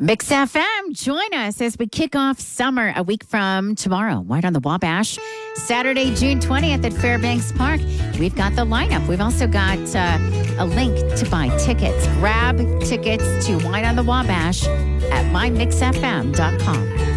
Mix FM, join us as we kick off summer a week from tomorrow. White on the Wabash, Saturday, June 20th at Fairbanks Park. We've got the lineup. We've also got a link to buy tickets. Grab tickets to White on the Wabash at mymixfm.com.